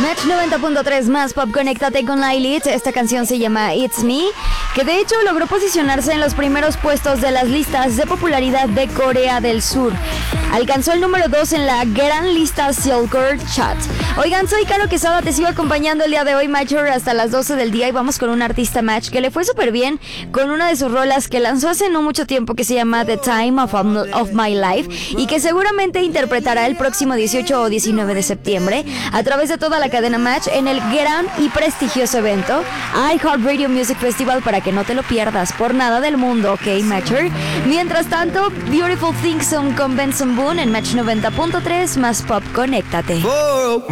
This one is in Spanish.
Match 90.3 más Pop, conéctate con la Elite. Esta canción se llama It's Me, que de hecho logró posicionarse en los primeros puestos de las listas de popularidad de Corea del Sur. Alcanzó el número 2 en la gran lista Silkworth Chart. Oigan, soy Caro Quesada, te sigo acompañando el día de hoy, Matcher, hasta las 12 del día, y vamos con un artista Match que le fue súper bien con una de sus rolas que lanzó hace no mucho tiempo, que se llama The Time of My Life, y que seguramente interpretará el próximo 18 o 19 de septiembre a través de toda la cadena Match en el gran y prestigioso evento iHeartRadio Music Festival, para que no te lo pierdas por nada del mundo, ¿ok, Matcher? Mientras tanto, Beautiful Things con Benson Boone en Match 90.3 más Pop, conéctate.